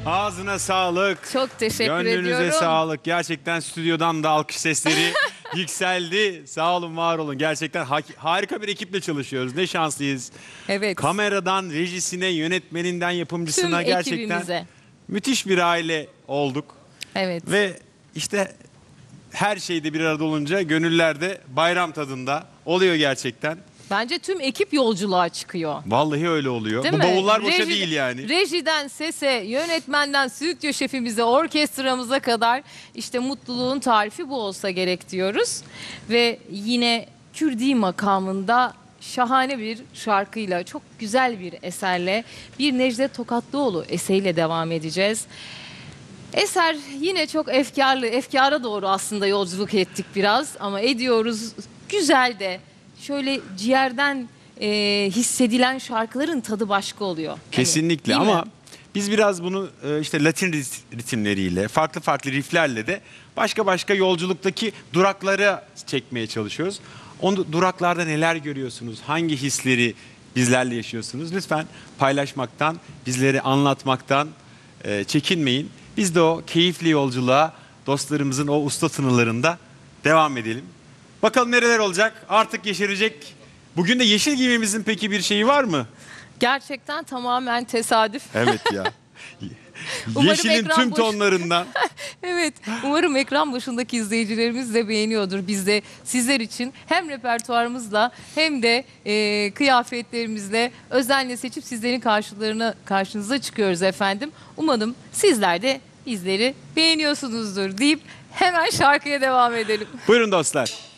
Ağzına sağlık. Çok teşekkür Gönlünüze ediyorum. sağlık. Gerçekten stüdyodan da alkış sesleri yükseldi. Sağ olun, var olun. Gerçekten harika bir ekiple çalışıyoruz. Ne şanslıyız. Evet. Kameradan, rejisine, yönetmeninden, yapımcısına Tüm gerçekten ekibimize. müthiş bir aile olduk. Evet. Ve işte her şeyde bir arada olunca gönüller de bayram tadında oluyor gerçekten. Bence tüm ekip yolculuğa çıkıyor. Vallahi öyle oluyor. Değil Bu mi? bavullar boşa değil yani. Rejiden sese, yönetmenden stüdyo şefimize, orkestramıza kadar işte mutluluğun tarifi bu olsa gerek diyoruz. Ve yine Kürdi makamında şahane bir şarkıyla, çok güzel bir eserle, bir Necdet Tokatlıoğlu eseriyle devam edeceğiz. Eser yine çok efkarlı, efkara doğru aslında yolculuk ettik biraz ama ediyoruz. Güzel de şöyle ciğerden hissedilen şarkıların tadı başka oluyor. Kesinlikle Değil mi? ama biz biraz bunu işte Latin ritimleriyle, farklı farklı rifflerle de başka yolculuktaki duraklara çekmeye çalışıyoruz. O duraklarda neler görüyorsunuz? Hangi hisleri bizlerle yaşıyorsunuz? Lütfen paylaşmaktan, bizleri anlatmaktan çekinmeyin. Biz de o keyifli yolculuğa dostlarımızın o usta tınılarında devam edelim. Bakalım nereler olacak? Artık yeşerecek. Bugün de yeşil giymemizin peki bir şeyi var mı? Gerçekten tamamen tesadüf. Evet ya. Umarım Yeşilin ekran tüm tonlarından. Evet, umarım ekran başındaki izleyicilerimiz de beğeniyordur. Biz de sizler için hem repertuarımızla hem de kıyafetlerimizle özenle seçip sizlerin karşınıza çıkıyoruz efendim. Umarım sizler de bizleri beğeniyorsunuzdur deyip hemen şarkıya devam edelim. Buyurun dostlar.